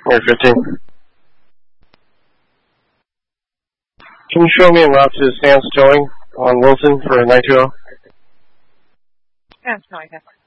Or 15. Can you show me a route to Sam's Towing on Wilson for 920? Sam's Towing,